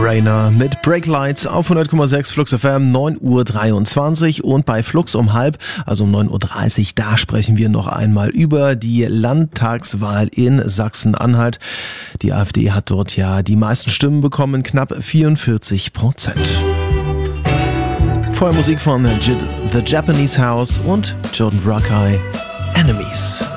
Rainer mit Break Lights auf 100,6 Flux FM, 9:23 Uhr und bei Flux um halb, also um 9:30 Uhr, da sprechen wir noch einmal über die Landtagswahl in Sachsen-Anhalt. Die AfD hat dort ja die meisten Stimmen bekommen, knapp 44%. Vorher Musik von The Japanese House und Jordan Rakei, Enemies.